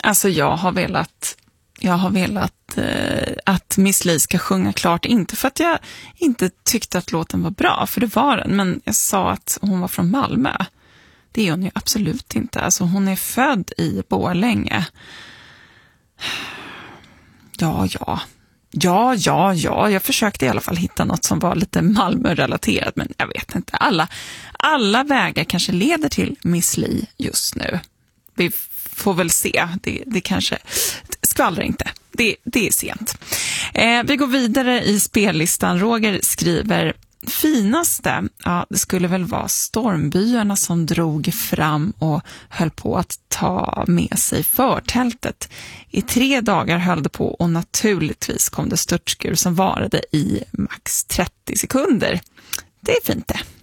Alltså jag har velat att Miss Li ska sjunga klart, inte för att jag inte tyckte att låten var bra, för det var den, men jag sa att hon var från Malmö. Det är hon ju absolut inte. Alltså hon är född i Borlänge. Ja, jag försökte i alla fall hitta något som var lite Malmö-relaterat, men jag vet inte. Alla vägar kanske leder till Miss Li just nu. Vi får väl se. Det kanske skvallrar inte. Det är sent. Vi går vidare i spellistan. Roger skriver: finaste, ja, det skulle väl vara stormbyarna som drog fram och höll på att ta med sig förtältet. I 3 dagar höll det på, och naturligtvis kom det störtskur som varade i max 30 sekunder. Det är fint det.